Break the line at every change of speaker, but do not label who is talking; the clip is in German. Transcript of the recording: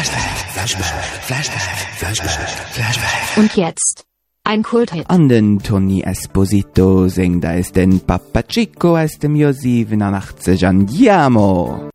Und jetzt ein Kulthit.
An den Tony Esposito singt da ist den Papa Chico aus dem Jahr 87 Andiamo.